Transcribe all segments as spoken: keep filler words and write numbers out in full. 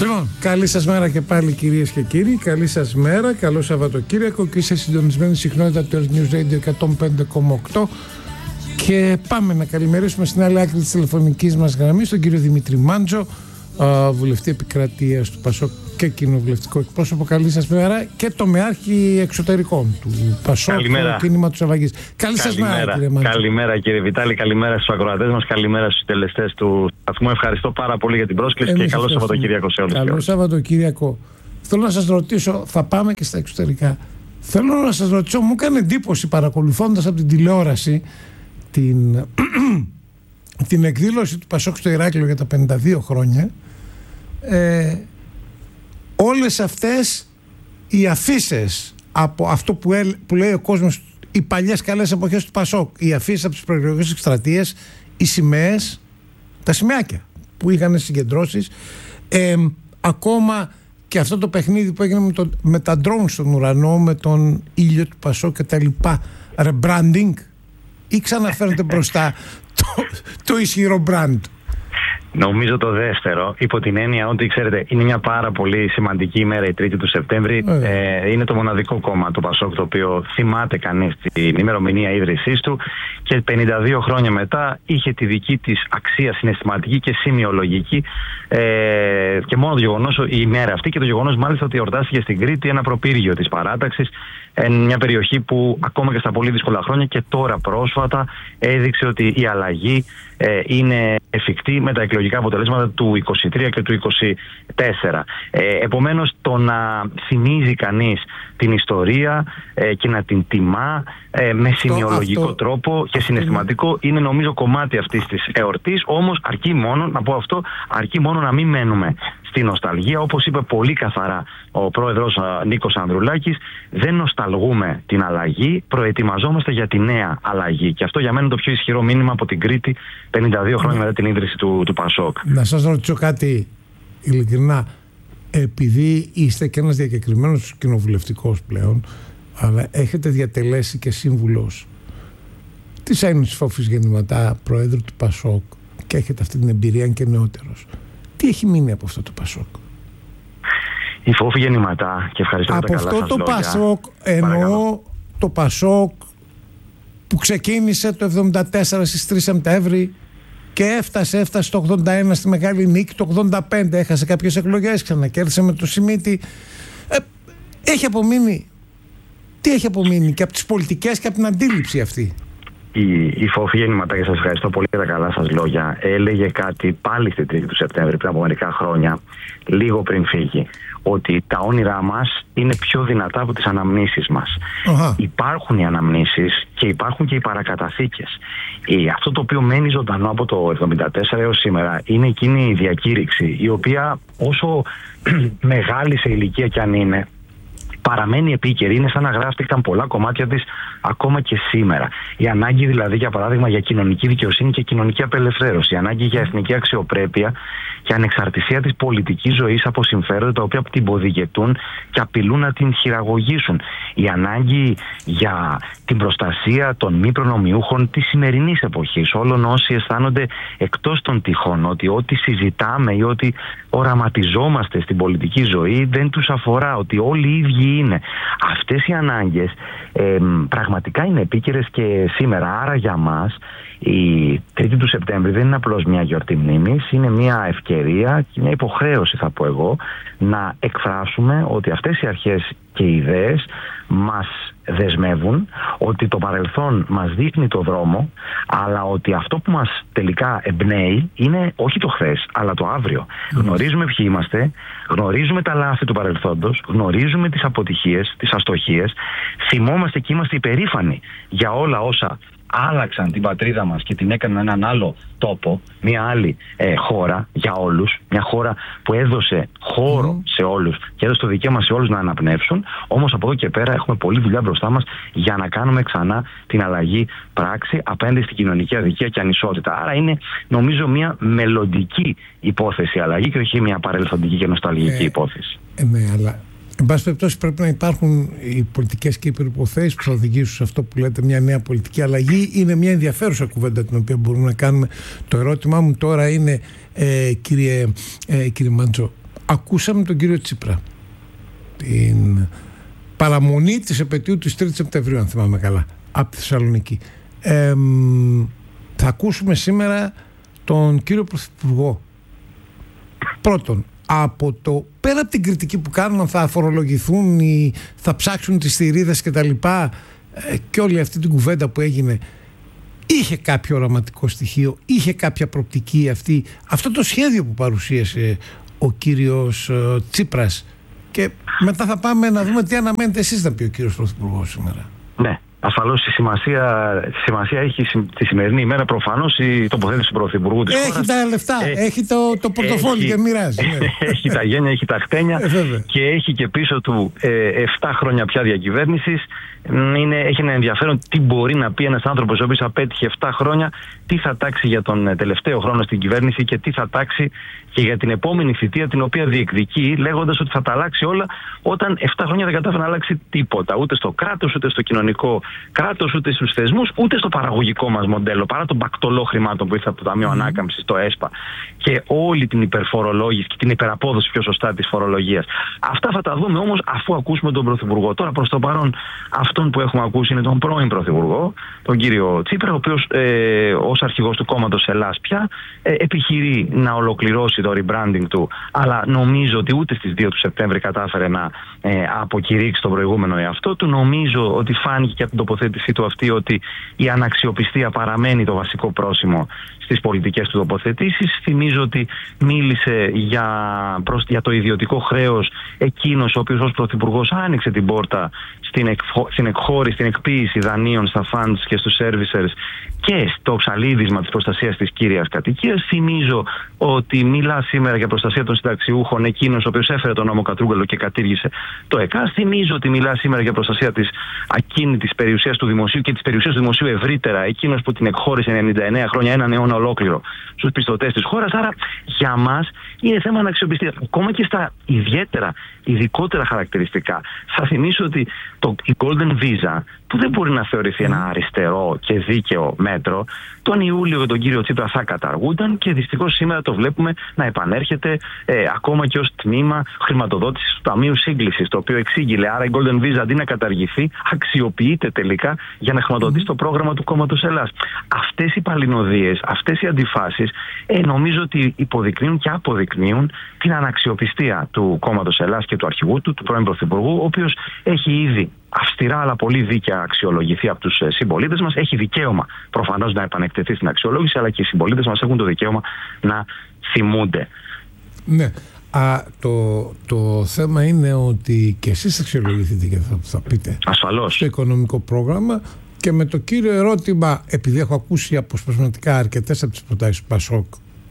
Λοιπόν, καλή σας μέρα και πάλι, κυρίες και κύριοι. Καλή σας μέρα, καλό Σαββατοκύριακο και είστε συντονισμένοι συχνότητα του Earth News Radio εκατόν πέντε κόμμα οκτώ. Και πάμε να καλημερίσουμε στην άλλη άκρη της τηλεφωνικής μας γραμμής τον κύριο Δημήτρη Μάντζο, βουλευτή επικρατείας του ΠΑΣΟΚ και κοινοβουλευτικό εκπρόσωπο. Καλή σας μέρα, και το μεάρχη εξωτερικών του ΠΑΣΟΚ, το κίνημα της αλλαγής. Καλή σας μέρα, κύριε Μάντζο. Καλημέρα, κύριε Βιτάλη, καλημέρα στους ακροατές μας, καλημέρα στους τελεστές του σταθμού. Ευχαριστώ πάρα πολύ για την πρόσκληση. Εμείς και καλό Σαββατοκύριακο σε όλους. Καλό Σαββατοκύριακο. Θέλω να σας ρωτήσω, θα πάμε και στα εξωτερικά. Θέλω να σας ρωτήσω, μου έκανε εντύπωση παρακολουθώντας από την τηλεόραση την, την εκδήλωση του ΠΑΣΟΚ στο Ηράκλειο για τα πενήντα δύο χρόνια, ε, όλες αυτές οι αφίσες από αυτό που, έλ, που λέει ο κόσμος, οι παλιές καλές εποχές του ΠΑΣΟΚ, οι αφίσες από τις προεκλογικές εκστρατείες, οι σημαίες, τα σημαίακια που είχαν συγκεντρώσεις, ε, ακόμα και αυτό το παιχνίδι που έγινε με, το, με τα ντρόουν στον ουρανό, με τον ήλιο του ΠΑΣΟΚ και τα λοιπά, rebranding, ή ξαναφέρετε μπροστά το, το ισχυρό brand? Νομίζω το δεύτερο, υπό την έννοια ότι, ξέρετε, είναι μια πάρα πολύ σημαντική ημέρα, η τρίτη του Σεπτέμβρη. Ε. Ε, είναι το μοναδικό κόμμα, το ΠΑΣΟΚ, το οποίο θυμάται κανείς την ημερομηνία ίδρυσής του, και πενήντα δύο χρόνια μετά είχε τη δική της αξία συναισθηματική και σημειολογική. Ε, και μόνο το γεγονός, η ημέρα αυτή, και το γεγονός μάλιστα ότι εορτάστηκε στην Κρήτη, ένα προπύργιο της παράταξης, μια περιοχή που ακόμα και στα πολύ δύσκολα χρόνια και τώρα πρόσφατα έδειξε ότι η αλλαγή ε, είναι εφικτή με τα εκλογικά αποτελέσματα του είκοσι τρία και του είκοσι τέσσερα. Ε, επομένως, το να θυμίζει κανείς την ιστορία ε, και να την τιμά ε, με σημειολογικό αυτό, τρόπο και συναισθηματικό είναι... είναι νομίζω κομμάτι αυτής της εορτής. Όμως αρκεί μόνο, να πω αυτό, αρκεί μόνο να μην μένουμε στη νοσταλγία. Όπως είπε πολύ καθαρά ο πρόεδρος Νίκος Ανδρουλάκης, δεν νοσταλγούμε την αλλαγή, προετοιμαζόμαστε για τη νέα αλλαγή. Και αυτό για μένα είναι το πιο ισχυρό μήνυμα από την Κρήτη πενήντα δύο χρόνια μετά την ίδρυση του, του ΠΑΣΟΚ. Να σας ρωτήσω κάτι ειλικρινά. Επειδή είστε και ένας διακεκριμένος κοινοβουλευτικός πλέον, αλλά έχετε διατελέσει και σύμβουλος της Ένωσης Φόφης Γεννηματά, πρόεδρου του ΠΑΣΟΚ, και έχετε αυτή την εμπειρία και νεότερος, τι έχει μείνει από αυτό το ΠΑΣΟΚ? Η Φόφη Γεννηματά, και ευχαριστώ από για τα καλά αυτό σας το λόγια. ΠΑΣΟΚ εννοώ. Παρακαλώ. Το ΠΑΣΟΚ που ξεκίνησε το εβδομήντα τέσσερα στις τρεις Σεπτέμβρη και έφτασε, έφτασε το ογδόντα ένα στη Μεγάλη Νίκη, το ογδόντα πέντε έχασε κάποιες εκλογές, ξανακέρδισε με το Σιμίτη. Ε, έχει απομείνει, τι έχει απομείνει και από τις πολιτικές και από την αντίληψη αυτή? Η, η Φόφη Γεννηματά, και σας ευχαριστώ πολύ για τα καλά σας λόγια, έλεγε κάτι πάλι στην τρίτη του Σεπτέμβρη πριν από μερικά χρόνια, λίγο πριν φύγει, ότι τα όνειρά μας είναι πιο δυνατά από τις αναμνήσεις μας. Uh-huh. Υπάρχουν οι αναμνήσεις και υπάρχουν και οι παρακαταθήκες. Ε, αυτό το οποίο μένει ζωντανό από το εβδομήντα τέσσερα έως σήμερα είναι εκείνη η διακήρυξη, η οποία όσο μεγάλη σε ηλικία κι αν είναι, παραμένει επίκαιρη. Είναι σαν να γράφτηκαν πολλά κομμάτια της ακόμα και σήμερα. Η ανάγκη δηλαδή, για παράδειγμα, για κοινωνική δικαιοσύνη και κοινωνική απελευθέρωση. Η ανάγκη για εθνική αξιοπρέπεια και ανεξαρτησία της πολιτικής ζωής από συμφέροντα τα οποία την ποδηγετούν και απειλούν να την χειραγωγήσουν. Η ανάγκη για την προστασία των μη προνομιούχων της σημερινής εποχής. Όλων όσοι αισθάνονται εκτός των τυχών, ότι ό,τι συζητάμε ή ό,τι οραματιζόμαστε στην πολιτική ζωή δεν τους αφορά, ότι όλοι οι ίδιοι είναι. Αυτές οι ανάγκες ε, πραγματικά είναι επίκαιρες και σήμερα. Άρα για μας η τρίτη του Σεπτέμβρη δεν είναι απλώς μια γιορτή μνήμης, είναι μια ευκαιρία και μια υποχρέωση, θα πω εγώ, να εκφράσουμε ότι αυτές οι αρχές και οι ιδέες μας δεσμεύουν, ότι το παρελθόν μας δείχνει το δρόμο, αλλά ότι αυτό που μας τελικά εμπνέει είναι όχι το χθες, αλλά το αύριο. Mm. Γνωρίζουμε ποιοι είμαστε, γνωρίζουμε τα λάθη του παρελθόντος, γνωρίζουμε τις αποτυχίες, τις αστοχίες, θυμόμαστε και είμαστε υπερήφανοι για όλα όσα άλλαξαν την πατρίδα μας και την έκαναν έναν άλλο τόπο, μια άλλη ε, χώρα για όλους, μια χώρα που έδωσε χώρο mm. σε όλους και έδωσε το δικαίωμα σε όλους να αναπνεύσουν. Όμως από εδώ και πέρα έχουμε πολλή δουλειά μπροστά μας για να κάνουμε ξανά την αλλαγή πράξη απέναντι στην κοινωνική αδικία και ανισότητα. Άρα είναι, νομίζω, μια μελλοντική υπόθεση αλλαγή και όχι μια παρελθοντική και νοσταλγική ε, υπόθεση. Ε, ναι, αλλά εν πάση περιπτώσει πρέπει να υπάρχουν οι πολιτικές και οι προϋποθέσεις που θα οδηγήσουν σε αυτό που λέτε μια νέα πολιτική αλλαγή. Είναι μια ενδιαφέρουσα κουβέντα την οποία μπορούμε να κάνουμε. Το ερώτημά μου τώρα είναι, ε, κύριε, ε, κύριε Μάντζο, ακούσαμε τον κύριο Τσίπρα, την παραμονή της επετείου της τρίτης Σεπτεμβρίου, αν θυμάμαι καλά, από τη Θεσσαλονίκη. Ε, θα ακούσουμε σήμερα τον κύριο Πρωθυπουργό. Πρώτον, από το, πέρα από την κριτική που κάνουν, θα φορολογηθούν ή θα ψάξουν τις θηρίδες και τα λοιπά, ε, και όλη αυτή την κουβέντα που έγινε, είχε κάποιο οραματικό στοιχείο, είχε κάποια προοπτική αυτή, αυτό το σχέδιο που παρουσίασε ο κύριος ε, Τσίπρας? Και μετά θα πάμε να δούμε τι αναμένετε εσείς να πει ο κύριος Πρωθυπουργός σήμερα. Ναι. Ασφαλώς η σημασία, τη σημασία έχει τη σημερινή ημέρα προφανώς η τοποθέτηση του Πρωθυπουργού της έχει χώρας. Τα λεφτά, έχει, έχει το, το πορτοφόλι και μοιράζει. Ναι. Έχει τα γένια, έχει τα χτένια ε, και έχει και πίσω του ε, εφτά χρόνια πια διακυβέρνησης. Είναι, έχει ένα ενδιαφέρον τι μπορεί να πει ένας άνθρωπος ο οποίος απέτυχε εφτά χρόνια, τι θα τάξει για τον τελευταίο χρόνο στην κυβέρνηση και τι θα τάξει και για την επόμενη θητεία, την οποία διεκδικεί, λέγοντας ότι θα τα αλλάξει όλα, όταν εφτά χρόνια δεν κατάφερε να αλλάξει τίποτα. Ούτε στο κράτος, ούτε στο κοινωνικό κράτος, ούτε στους θεσμούς, ούτε στο παραγωγικό μας μοντέλο. Παρά τον μπακτολό χρημάτων που ήρθε από το Ταμείο mm. Ανάκαμψης, το ΕΣΠΑ, και όλη την υπερφορολόγηση και την υπεραπόδοση πιο σωστά της φορολογίας. Αυτά θα τα δούμε όμως αφού ακούσουμε τον Πρωθυπουργό. Τώρα προς το παρόν, αυτόν που έχουμε ακούσει είναι τον πρώην Πρωθυπουργό, τον κύριο Τσίπρα, ο οποίος ε, ως αρχηγός του κόμματος Ελλάς πια ε, επιχειρεί να ολοκληρώσει το rebranding του, αλλά νομίζω ότι ούτε στις δύο του Σεπτέμβρη κατάφερε να ε, αποκηρύξει τον προηγούμενο εαυτό του. Νομίζω ότι φάνηκε και από την τοποθέτησή του αυτή ότι η αναξιοπιστία παραμένει το βασικό πρόσημο στις πολιτικές του τοποθετήσεις. Θυμίζω ότι μίλησε για, προς, για το ιδιωτικό χρέος εκείνος ο οποίος ως Πρωθυπουργός άνοιξε την πόρτα στην, εκχω, στην εκχώρηση, στην εκποίηση δανείων στα funds και στους servicers και στο ψαλίδισμα της προστασίας της κύριας κατοικίας. Θυμίζω ότι μιλά σήμερα για προστασία των συνταξιούχων εκείνος ο οποίος έφερε τον νόμο Κατρούγκαλο και κατήργησε το ΕΚΑΣ. Θυμίζω ότι μιλά σήμερα για προστασία της ακίνητης περιουσίας του δημοσίου και της περιουσίας του δημοσίου ευρύτερα, εκείνος που την εκχώρησε ενενήντα εννέα χρόνια, έναν αιώνα ολόκληρο στους πιστωτές της χώρας. Άρα για μας είναι θέμα αναξιοπιστία. Ακόμα και στα ιδιαίτερα, ειδικότερα χαρακτηριστικά. Θα θυμίσω ότι το, η Golden Visa, που δεν μπορεί να θεωρηθεί ένα αριστερό και δίκαιο μέτρο, τον Ιούλιο για τον κύριο Τσίπρα θα καταργούνταν και δυστυχώς σήμερα το βλέπουμε να επανέρχεται ε, ακόμα και ως τμήμα χρηματοδότησης του Ταμείου Σύγκλησης, το οποίο εξήγηλε. Άρα η Golden Visa αντί να καταργηθεί, αξιοποιείται τελικά για να χρηματοδοτήσει το πρόγραμμα του κόμματος Ελλάς. Αυτές οι παλινοδίες, αυτές οι αντιφάσεις ε, νομίζω ότι υποδεικνύουν και αποδεικνύουν την αναξιοπιστία του κόμματος Ελλάς και του αρχηγού του, του πρώην Πρωθυπουργού, ο οποίος έχει ήδη αυστηρά αλλά πολύ δίκαια αξιολογηθεί από τους συμπολίτες μας. Έχει δικαίωμα προφανώς να επανεκτεθεί στην αξιολόγηση, αλλά και οι συμπολίτες μας έχουν το δικαίωμα να θυμούνται. Ναι. Α, το, το θέμα είναι ότι και εσείς αξιολογηθείτε και θα, θα πείτε ασφαλώς στο οικονομικό πρόγραμμα. Και με το κύριο ερώτημα, επειδή έχω ακούσει αποσπασματικά αρκετές από τις προτάσεις του Πασόκ,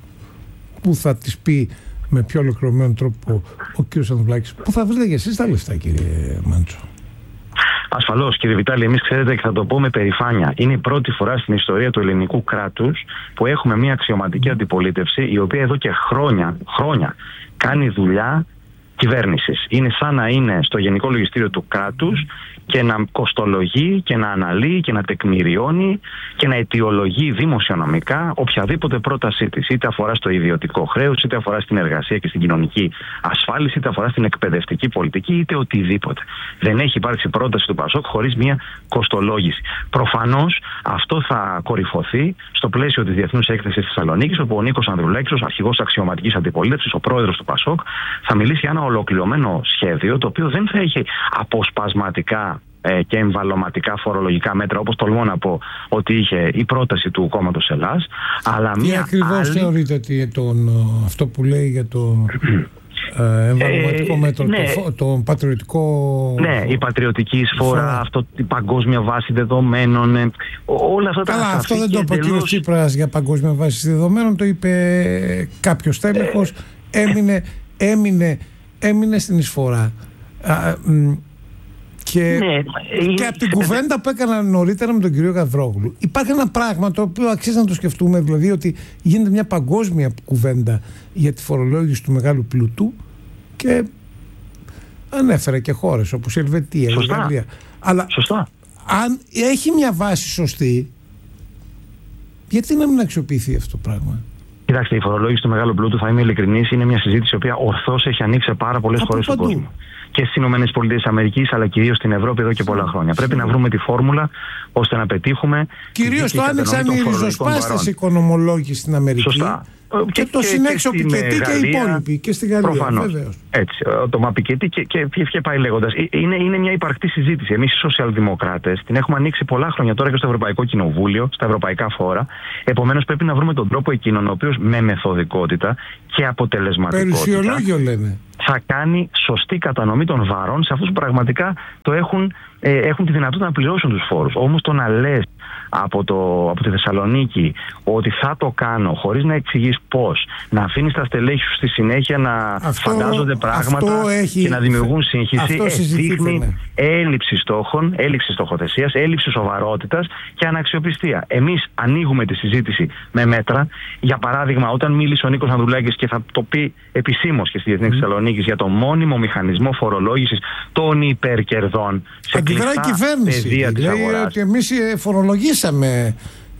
που θα τις πει με πιο ολοκληρωμένο τρόπο ο κύριος Ανδρουλάκης, πού θα βρείτε και εσείς τα λεφτά, κύριε Μάντσο? Ασφαλώς, κύριε Βιτάλη, εμείς ξέρετε και θα το πω με περηφάνεια. Είναι η πρώτη φορά στην ιστορία του ελληνικού κράτους που έχουμε μια αξιωματική αντιπολίτευση η οποία εδώ και χρόνια, χρόνια κάνει δουλειά κυβέρνησης. Είναι σαν να είναι στο Γενικό Λογιστήριο του κράτους και να κοστολογεί και να αναλύει και να τεκμηριώνει και να αιτιολογεί δημοσιονομικά οποιαδήποτε πρότασή της. Είτε αφορά στο ιδιωτικό χρέος, είτε αφορά στην εργασία και στην κοινωνική ασφάλιση, είτε αφορά στην εκπαιδευτική πολιτική, είτε οτιδήποτε. Δεν έχει υπάρξει πρόταση του Πασόκ χωρίς μια κοστολόγηση. Προφανώς αυτό θα κορυφωθεί στο πλαίσιο της Διεθνούς Έκθεσης της Θεσσαλονίκης, όπου ο Νίκος Ανδρουλάκης, ως αρχηγός αξιωματικής αντιπολίτευσης, ο πρόεδρος του Πασόκ, θα μιλήσει για ένα ολοκληρωμένο σχέδιο, το οποίο δεν θα έχει αποσπασματικά και εμβαλωματικά φορολογικά μέτρα, όπως τολμώ να πω ότι είχε η πρόταση του κόμματος Ελλάς, αλλά τι μια ακριβώς άλλη... θεωρείτε ότι τον, αυτό που λέει για το ε, εμβαλωματικό ε, μέτρο, ναι, το, το πατριωτικό... Ναι, η πατριωτική εισφορά, αυτό, η παγκόσμια βάση δεδομένων, ε, όλα αυτά τα... Καλά, αυτό δεν το είπε εντελώς... ο κ. Τσίπρας για παγκόσμια βάση δεδομένων, το είπε κάποιος τέλεχος, ε, έμεινε, έμεινε, έμεινε στην εισφορά. Α, μ, Και, ναι, και από την κουβέντα που έκανα νωρίτερα με τον κύριο Γαβρόγλου, υπάρχει ένα πράγμα το οποίο αξίζει να το σκεφτούμε, δηλαδή ότι γίνεται μια παγκόσμια κουβέντα για τη φορολόγηση του μεγάλου πλούτου και ανέφερε και χώρες όπως η Ελβετία, η Γαλλία. Αλλά Σωστά. αν έχει μια βάση σωστή, γιατί να μην αξιοποιηθεί αυτό το πράγμα? Κοιτάξτε, η φορολόγηση του μεγάλου πλούτου, θα είμαι ειλικρινής, είναι μια συζήτηση η οποία ορθώς έχει ανοίξει σε πάρα πολλές χώρες του κόσμου. Και στις ΗΠΑ, αλλά κυρίως στην Ευρώπη εδώ και πολλά χρόνια. Πρέπει να βρούμε τη φόρμουλα ώστε να πετύχουμε. Κυρίως το άνοιξαν οι ριζοσπάστες οικονομολόγοι στην Αμερική. Σωστά. Και, και το συνέχισε ο Πικετί και οι υπόλοιποι και στη Γαλλία. Προφανώς. Έτσι, το μα Πικετί και, και, και πάει λέγοντας. Είναι, είναι μια υπαρκτή συζήτηση. Εμείς οι σοσιαλδημοκράτες την έχουμε ανοίξει πολλά χρόνια τώρα και στο Ευρωπαϊκό Κοινοβούλιο, στα ευρωπαϊκά φόρα. Επομένως πρέπει να βρούμε τον τρόπο εκείνον ο οποίος με μεθοδικότητα και αποτελεσματικότητα. Περιουσιολόγιο λένε. Θα κάνει σωστή κατανομή των βαρών σε αυτούς που πραγματικά το έχουν, ε, έχουν τη δυνατότητα να πληρώσουν τους φόρους. Όμως το να λες από, το, από τη Θεσσαλονίκη ότι θα το κάνω χωρίς να εξηγείς πώς, να αφήνεις τα στελέχη σου στη συνέχεια να αυτό, φαντάζονται πράγματα έχει, και να δημιουργούν σύγχυση, δείχνει έλλειψη στόχων, έλλειψη στοχοθεσίας, έλλειψη σοβαρότητας και αναξιοπιστία. Εμείς ανοίγουμε τη συζήτηση με μέτρα. Για παράδειγμα, όταν μίλησε ο Νίκος Ανδρουλάκης και θα το πει επισήμως και στη Διεθνή mm. Θεσσαλονίκη για το μόνιμο μηχανισμό φορολόγησης των υπερκερδών σε κλειστά πεδία της αγοράς. Λέει ότι εμείς φορολογήσαμε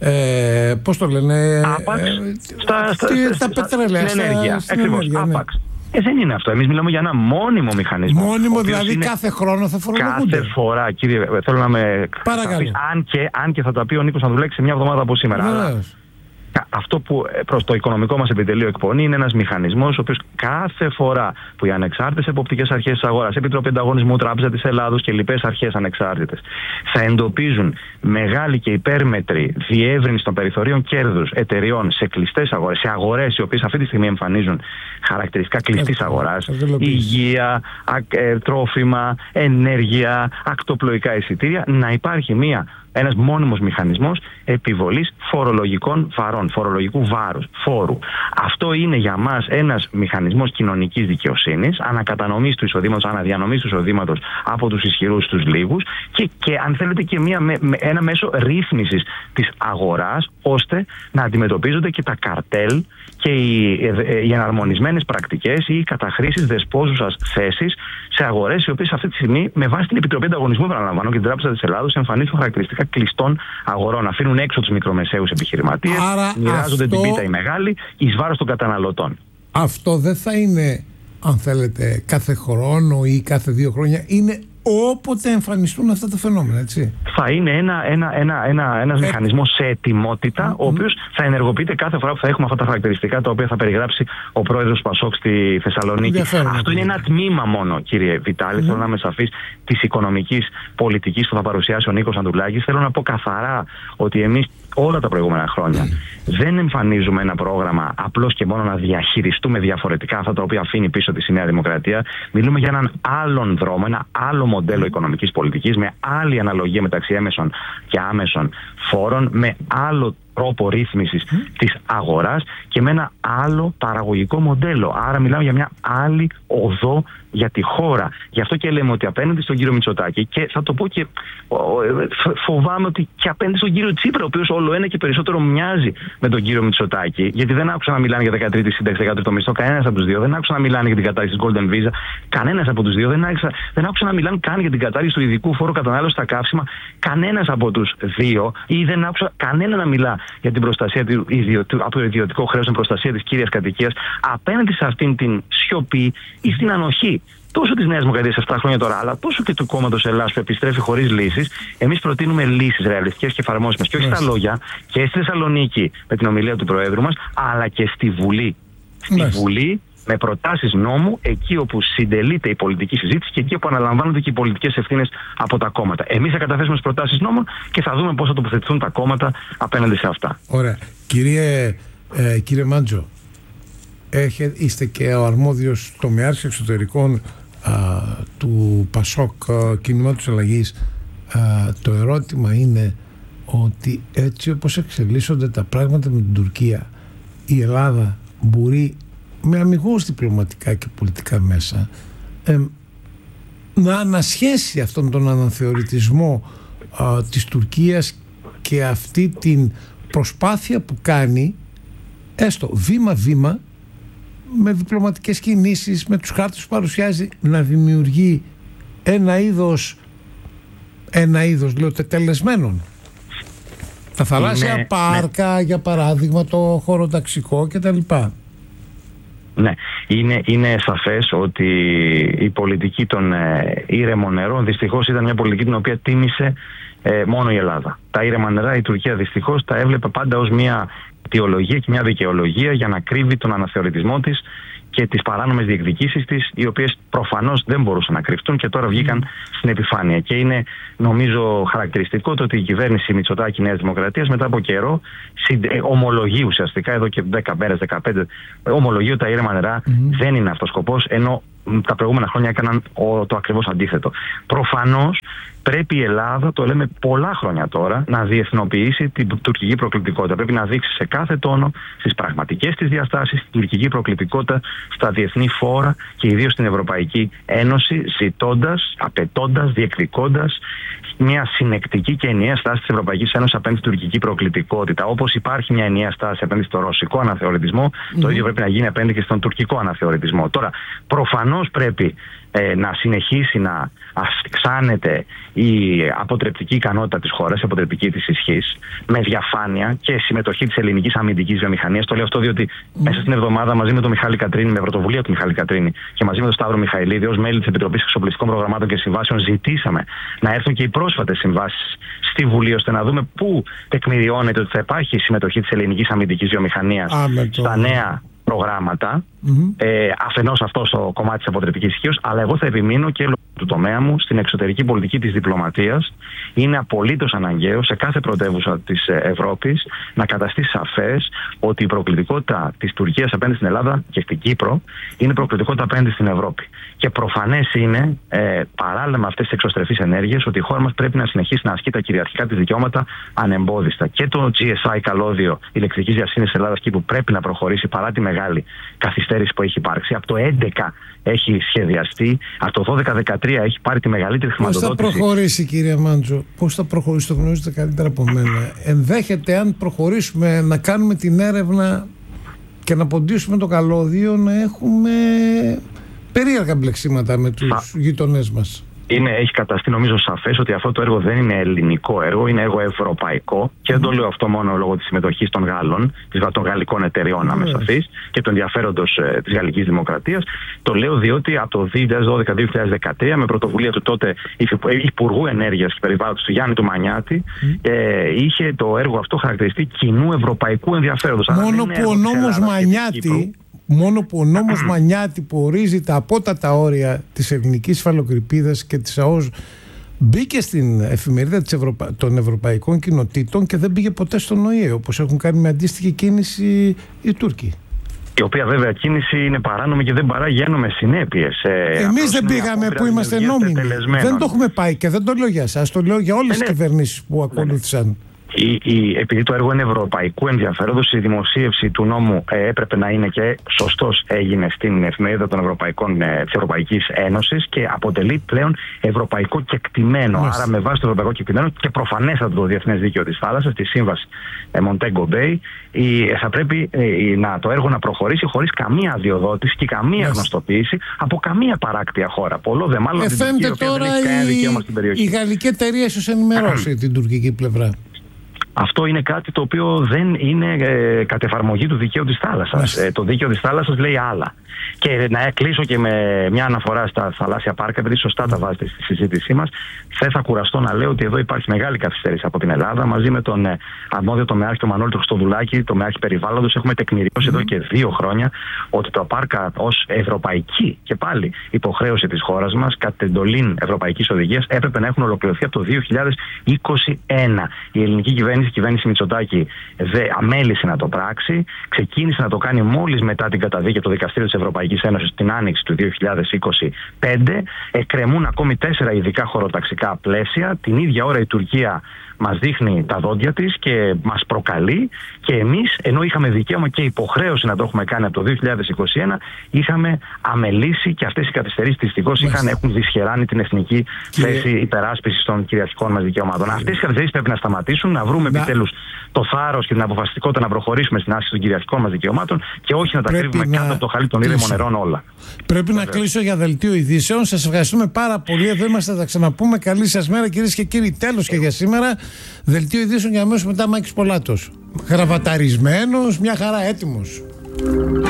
ε, πώς το λένε άπαξ, ε, στα, στα, στα, στα πετρέλαια, στην ενέργεια, στην ακριβώς, ενέργεια, ναι. άπαξ. Ε, δεν είναι αυτό. Εμείς μιλάμε για ένα μόνιμο μηχανισμό. Μόνιμο, δηλαδή κάθε χρόνο θα φορολογούνται. Κάθε φορά, κύριε, θέλω να με παρακαλώ. Αν και, αν και θα τα πει ο Νίκος Ανδρουλάκης σε μια εβδομάδα από σήμερα. Αλλά αυτό που προς το οικονομικό μας επιτελείο εκπονεί είναι ένας μηχανισμός ο οποίος κάθε φορά που οι ανεξάρτητες εποπτικές αρχές της αγοράς, Επιτροπή Ανταγωνισμού, Τράπεζα της Ελλάδος και λοιπές αρχές ανεξάρτητες θα εντοπίζουν μεγάλη και υπέρμετρη διεύρυνση των περιθωρίων κέρδους εταιριών σε κλειστές αγορές, σε αγορές οι οποίες αυτή τη στιγμή εμφανίζουν χαρακτηριστικά κλειστής αγοράς, υγεία, τρόφιμα, ενέργεια, ακτοπλοϊκά εισιτήρια, να υπάρχει μια ένας μόνιμος μηχανισμός επιβολής φορολογικών βαρών, φορολογικού βάρους, φόρου. Αυτό είναι για μας ένας μηχανισμός κοινωνικής δικαιοσύνης, ανακατανομής του εισοδήματος, αναδιανομής του εισοδήματος από τους ισχυρούς στους λίγους και, και αν θέλετε και μια, με, με, ένα μέσο ρύθμισης της αγοράς, ώστε να αντιμετωπίζονται και τα καρτέλ και οι, οι εναρμονισμένες πρακτικές ή οι καταχρήσεις δεσπόζουσας θέσης σε αγορές οι οποίες αυτή τη στιγμή με βάση την Επιτροπή Ανταγωνισμού, παραλαμβάνω, και την Τράπεζα της Ελλάδος εμφανίζουν χαρακτηριστικά κλειστών αγορών. Αφήνουν έξω τους μικρομεσαίους επιχειρηματίες, μοιράζονται αυτό... την πίτα οι μεγάλοι εις βάρος των καταναλωτών. Αυτό δεν θα είναι, αν θέλετε, κάθε χρόνο ή κάθε δύο χρόνια. Είναι όποτε εμφανιστούν αυτά τα φαινόμενα, έτσι. Θα είναι ένα, ένα, ένα, ένα, ένας ε... μηχανισμός σε ετοιμότητα, mm-hmm. ο οποίος θα ενεργοποιείται κάθε φορά που θα έχουμε αυτά τα χαρακτηριστικά τα οποία θα περιγράψει ο πρόεδρος Πασόκ στη Θεσσαλονίκη. Αυτό είναι ένα τμήμα μόνο, κύριε Βιτάλη, mm-hmm. θέλω να είμαι σαφής, της οικονομικής πολιτικής που θα παρουσιάσει ο Νίκος Ανδρουλάκης. Θέλω να πω καθαρά ότι εμείς όλα τα προηγούμενα χρόνια mm. δεν εμφανίζουμε ένα πρόγραμμα απλώς και μόνο να διαχειριστούμε διαφορετικά αυτά τα οποία αφήνει πίσω τη Νέα Δημοκρατία. Μιλούμε για έναν άλλον δρόμο, ένα άλλο μοντέλο οικονομικής πολιτικής, με άλλη αναλογία μεταξύ έμεσων και άμεσων φόρων, με άλλο τρόπο ρύθμισης mm. της αγοράς και με ένα άλλο παραγωγικό μοντέλο. Άρα μιλάμε για μια άλλη οδό για τη χώρα. Γι' αυτό και λέμε ότι απέναντι στον κύριο Μητσοτάκη, και θα το πω και φοβάμαι ότι και απέναντι στον κύριο Τσίπρα, ο οποίος όλο ένα και περισσότερο μοιάζει με τον κύριο Μητσοτάκη, γιατί δεν άκουσα να μιλάνε για δεκατρίτης σύνταξη, δεκατρίτο μισθό, κανένας από τους δύο. Δεν άκουσα να μιλάνε για την κατάργηση της Golden Visa, κανένας από τους δύο. Δεν άκουσα, δεν άκουσα να μιλάνε καν για την κατάργηση του ειδικού φόρου κατανάλωσης στα καύσιμα, κανένας από τους δύο, ή δεν άκουσα κανένα να μιλά για την προστασία του ιδιωτικού, από το ιδιωτικό χρέος, την προστασία της κύριας κατοικίας, απέναντι σε αυτήν την σιωπή ή στην ανοχή τόσο της Νέας Δημοκρατίας επτά χρόνια τώρα, αλλά τόσο και του κόμματος Ελλάς που επιστρέφει χωρίς λύσεις. Εμείς προτείνουμε λύσεις ρεαλιστικές και εφαρμόσιμες, και όχι στα λόγια, και στη Θεσσαλονίκη με την ομιλία του Προέδρου μας, αλλά και στη Βουλή. Στη Βουλή με προτάσεις νόμου, εκεί όπου συντελείται η πολιτική συζήτηση και εκεί όπου αναλαμβάνονται και οι πολιτικές ευθύνες από τα κόμματα. Εμείς θα καταθέσουμε τις προτάσεις νόμων και θα δούμε πώς θα τοποθετηθούν τα κόμματα απέναντι σε αυτά. Ωραία. Κύριε, ε, κύριε Μάντζο, έχε, είστε και ο αρμόδιος τομεάρχης εξωτερικών α, του Πασόκ Κινήματος Αλλαγής. Α, το ερώτημα είναι ότι έτσι όπως εξελίσσονται τα πράγματα με την Τουρκία, η Ελλάδα μπορεί με αμιγώς διπλωματικά και πολιτικά μέσα ε, να ανασχέσει αυτόν τον αναθεωρητισμό α, της Τουρκίας και αυτή την προσπάθεια που κάνει, έστω βήμα-βήμα, με διπλωματικές κινήσεις, με τους χάρτες που παρουσιάζει, να δημιουργεί ένα είδος ένα είδος λέω τετελεσμένων, Τα θαλάσσια είναι, πάρκα, ναι. για παράδειγμα, το χωροταξικό κτλ. Ναι, είναι, είναι σαφές ότι η πολιτική των ε, ήρεμων νερών δυστυχώς ήταν μια πολιτική την οποία τίμησε ε, μόνο η Ελλάδα. Τα ήρεμα νερά η Τουρκία δυστυχώς τα έβλεπε πάντα ως μια αιτιολογία και μια δικαιολογία για να κρύβει τον αναθεωρητισμό της και τις παράνομες διεκδικήσεις της, οι οποίες προφανώς δεν μπορούσαν να κρυφτούν και τώρα βγήκαν mm. στην επιφάνεια. Και είναι, νομίζω, χαρακτηριστικό το ότι η κυβέρνηση Μητσοτάκη Νέας Δημοκρατίας μετά από καιρό ομολογεί ουσιαστικά, εδώ και δέκα μέρες, δεκαπέντε, ομολογεί ότι τα ήρεμα νερά mm. δεν είναι αυτός ο σκοπός, ενώ τα προηγούμενα χρόνια έκαναν το ακριβώς αντίθετο. Προφανώς πρέπει η Ελλάδα, το λέμε πολλά χρόνια τώρα, να διεθνοποιήσει την τουρκική προκλητικότητα. Πρέπει να δείξει σε κάθε τόνο, στις πραγματικές της διαστάσεις, την τουρκική προκλητικότητα στα διεθνή φόρα και ιδίως στην Ευρωπαϊκή Ένωση, ζητώντας, απαιτώντας, διεκδικώντας μια συνεκτική και ενιαία στάση της Ευρωπαϊκής Ένωσης απέναντι στην τουρκική προκλητικότητα. Όπως υπάρχει μια ενιαία στάση απέναντι στον ρωσικό αναθεωρητισμό, mm-hmm. το ίδιο πρέπει να γίνει απέναντι και στον τουρκικό αναθεωρητισμό. Τώρα, προφανώς πρέπει ε, να συνεχίσει να αυξάνεται η αποτρεπτική ικανότητα της χώρας, η αποτρεπτική της ισχύς, με διαφάνεια και συμμετοχή της ελληνικής αμυντικής βιομηχανίας. Το λέω αυτό διότι mm. μέσα στην εβδομάδα μαζί με τον Μιχάλη Κατρίνη, με πρωτοβουλία του Μιχάλη Κατρίνη και μαζί με τον Σταύρο Μιχαηλίδη, ως μέλη της Επιτροπής Εξοπλιστικών Προγραμμάτων και Συμβάσεων, ζητήσαμε να έρθουν και οι πρόσφατες συμβάσεις στη Βουλή, ώστε να δούμε πού τεκμηριώνεται ότι θα υπάρχει συμμετοχή της ελληνικής αμυντικής βιομηχανίας στα νέα προγράμματα. Mm-hmm. Ε, αφενός αυτό στο κομμάτι της αποτρεπτικής ισχύως, αλλά εγώ θα επιμείνω και λόγω του τομέα μου στην εξωτερική πολιτική της διπλωματίας. Είναι απολύτως αναγκαίο σε κάθε πρωτεύουσα της Ευρώπης να καταστεί σαφές ότι η προκλητικότητα της Τουρκίας απέναντι στην Ελλάδα και στην Κύπρο είναι προκλητικότητα απέναντι στην Ευρώπη. Και προφανές είναι, ε, παράλληλα με αυτές τις εξωστρεφείς ενέργειες, ότι η χώρα μας πρέπει να συνεχίσει να ασκεί τα κυριαρχικά της δικαιώματα ανεμπόδιστα. Και το τζι ες άι καλώδιο ηλεκτρικής διασύνδεσης Ελλάδα-Κύπρου πρέπει να προχωρήσει παρά τη μεγάλη καθυστέρηση που έχει υπάρξει. Από το έντεκα έχει σχεδιαστεί, από το δώδεκα δεκατρία έχει πάρει τη μεγαλύτερη χρηματοδότηση. Πώς θα προχωρήσει, κύριε Μάντζο, πώς θα προχωρήσει, το γνωρίζετε καλύτερα από μένα. Ενδέχεται, αν προχωρήσουμε να κάνουμε την έρευνα και να ποντίσουμε το καλώδιο, να έχουμε περίεργα μπλεξίματα με τους θα... γειτονές μας. Είναι, έχει καταστεί νομίζω σαφές ότι αυτό το έργο δεν είναι ελληνικό έργο, είναι έργο ευρωπαϊκό και δεν το λέω αυτό μόνο λόγω της συμμετοχής των Γάλλων, των γαλλικών εταιριών mm. αμεσαφής και του ενδιαφέροντος ε, της γαλλικής δημοκρατίας. Το λέω διότι από το δύο χιλιάδες δώδεκα δύο χιλιάδες δεκατρία με πρωτοβουλία του τότε Υπουργού Ενέργειας και Περιβάλλοντος του Γιάννη του Μανιάτη mm. ε, είχε το έργο αυτό χαρακτηριστεί κοινού ευρωπαϊκού ενδιαφέροντος. Μόνο που ο νόμος Μανιάτη Μόνο που ο νόμος Μανιάτη που ορίζει τα απότατα όρια της ελληνικής υφαλοκρηπίδας και της ΑΟΣ μπήκε στην εφημερίδα της Ευρωπα... των Ευρωπαϊκών Κοινοτήτων και δεν πήγε ποτέ στον ΟΗΕ, όπως έχουν κάνει με αντίστοιχη κίνηση οι Τούρκοι. Η οποία βέβαια κίνηση είναι παράνομη και δεν παράγει ένομες συνέπειες. Εμείς δεν πήγαμε που είμαστε νόμιμοι. Δεν το έχουμε πάει και δεν το λέω για εσάς, το λέω για όλες τις κυβερνήσεις που ακολούθησαν. Η, η, επειδή το έργο είναι ευρωπαϊκού ενδιαφέροντος, η δημοσίευση του νόμου ε, έπρεπε να είναι και σωστός έγινε στην εφημερίδα των Ευρωπαϊκών, ε, της Ευρωπαϊκής Ένωσης και αποτελεί πλέον ευρωπαϊκό κεκτημένο. Yes. Άρα με βάση το ευρωπαϊκό κεκτημένο και προφανέστατα το Διεθνές Δίκαιο της Θάλασσας, τη σύμβαση ε, Montego Bay, η, θα πρέπει ε, να, το έργο να προχωρήσει χωρίς καμία αδειοδότηση και καμία yes. γνωστοποίηση από καμία παράκτια χώρα. Πολλό δε μάλλον ε, την Τουρκία, η οποία δεν έχει κανένα δικαίωμα στην περιοχή. Η γαλλική εταιρεία ίσως ενημερώσει την τουρκική πλευρά. Αυτό είναι κάτι το οποίο δεν είναι ε, κατ' εφαρμογή του δικαίου της θάλασσας. Ε, το δίκαιο της θάλασσας λέει άλλα. Και να κλείσω και με μια αναφορά στα θαλάσσια πάρκα, επειδή σωστά τα βάζετε στη συζήτησή μας. Δεν θα κουραστώ να λέω ότι εδώ υπάρχει μεγάλη καθυστέρηση από την Ελλάδα. Μαζί με τον ε, αρμόδιο τομεάρχη, τον Μανώλη του Χριστοδουλάκη, τομεάρχη περιβάλλοντος, έχουμε τεκμηριώσει mm. εδώ και δύο χρόνια ότι τα πάρκα ως ευρωπαϊκή και πάλι υποχρέωση της χώρας μας, κατ' εντολήν ευρωπαϊκής οδηγίας, έπρεπε να έχουν ολοκληρωθεί από το δύο χιλιάδες είκοσι ένα. Η ελληνική κυβέρνηση, η κυβέρνηση Μητσοτάκη, δε, αμέλησε να το πράξει, ξεκίνησε να το κάνει μόλις μετά την καταδίκη από το Δικαστήριο της Ευρωπαϊκής Ένωσης την άνοιξη του δύο χιλιάδες είκοσι πέντε. Εκκρεμούν ακόμη τέσσερα ειδικά χωροταξικά πλαίσια. Την ίδια ώρα η Τουρκία μας δείχνει τα δόντια της και μας προκαλεί, και εμείς, ενώ είχαμε δικαίωμα και υποχρέωση να το έχουμε κάνει από το δύο χιλιάδες είκοσι ένα, είχαμε αμελήσει, και αυτές οι καθυστερήσεις δυστυχώς είχαν, έχουν δυσχεράνει την εθνική και... θέση υπεράσπισης των κυριαρχικών μας δικαιωμάτων. Αυτές οι καθυστερήσεις πρέπει να σταματήσουν, να βρούμε να... επιτέλους το θάρρος και την αποφασιστικότητα να προχωρήσουμε στην άσκηση των κυριαρχικών μας δικαιωμάτων και όχι να τα κρύβουμε να... κάτω από το χαλί των ήρεμων νερών όλα. Πρέπει Βέβαια. να κλείσω για δελτίο ειδήσεων. Σας ευχαριστούμε πάρα πολύ. Εδώ είμαστε, θα τα ξαναπούμε. Καλή σας μέρα, κυρίες και κύριοι. Τέλος και για σήμερα. Δελτίο ειδήσεων για αμέσως μετά Μάκης Πολάτος. Γραβαταρισμένος, μια χαρά έτοιμος.